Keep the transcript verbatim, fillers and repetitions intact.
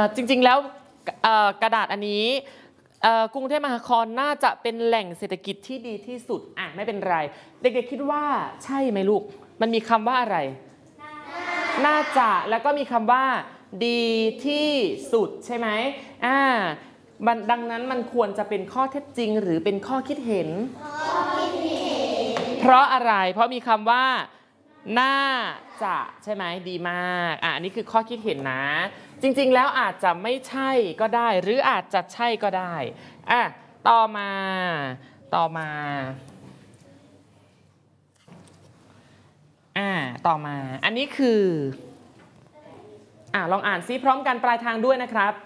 จริงๆแล้วกระดาษอันนี้กรุงเทพมหานครน่าจะเป็นแหล่งเศรษฐกิจที่ดีที่สุดอ่ะไม่เป็นไรเด็กๆคิดว่าใช่ไหมลูกมันมีคำว่าอะไรน่าจะแล้วก็มีคำว่าดีที่สุดใช่ไหมอ่าดังนั้นมันควรจะเป็นข้อเท็จจริงหรือเป็นข้อคิดเห็นเพราะอะไรเพราะมีคำว่าน่าจะใช่ไหมดีมากอ่ะอันนี้คือข้อคิดเห็นนะจริงๆแล้วอาจจะไม่ใช่ก็ได้หรืออาจจะใช่ก็ได้อ่ะต่อมาต่อมาอ่าต่อมาอันนี้คืออ่ะลองอ่านซิพร้อมกันปลายทางด้วยนะครับ